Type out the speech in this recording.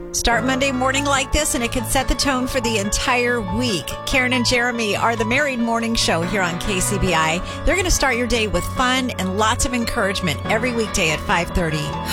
Start Monday morning like this, and it can set the tone for the entire week. Karen and Jeremy are the Married Morning Show here on KCBI. They're going to start your day with fun and lots of encouragement every weekday at 5:30.